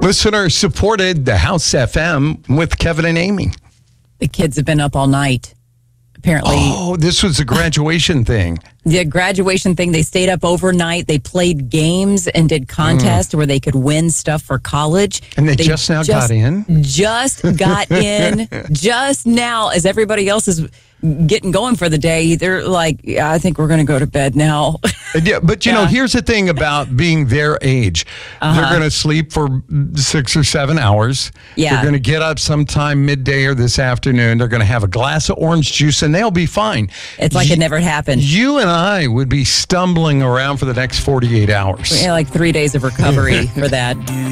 Listener supported the House FM with Kevin and Amy. The kids have been up all night. Apparently. Oh, this was a graduation thing. The graduation thing, they stayed up overnight. They played games and did contests where they could win stuff for college. And they just now got in? Just got in. Just now, as everybody else is getting going for the day, they're like, yeah, I think we're going to go to bed now. Yeah, but you know, here's the thing about being their age. They're going to sleep for 6 or 7 hours. Yeah. They're going to get up sometime midday or this afternoon. They're going to have a glass of orange juice and they'll be fine. It's like it never happened. You and I would be stumbling around for the next 48 hours. Yeah, like 3 days of recovery for that.